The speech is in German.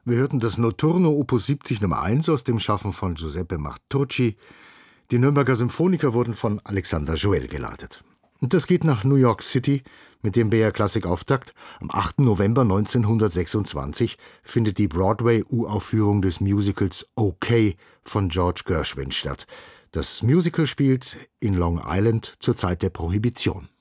Wir hörten das Notturno Opus 70 Nummer 1 aus dem Schaffen von Giuseppe Martucci. Die Nürnberger Symphoniker wurden von Alexander Joel geleitet. Und das geht nach New York City mit dem BR Klassik Auftakt. Am 8. November 1926 findet die Broadway-Uraufführung des Musicals OK von George Gershwin statt. Das Musical spielt in Long Island zur Zeit der Prohibition.